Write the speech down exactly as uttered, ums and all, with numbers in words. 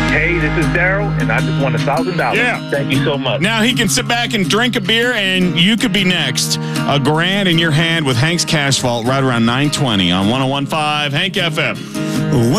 Hey, this is Daryl, and I just won a thousand dollars. Yeah. Thank you so much. Now he can sit back and drink a beer, and you could be next. A grand in your hand with Hank's Cash Vault right around nine twenty on one oh one point five Hank F M.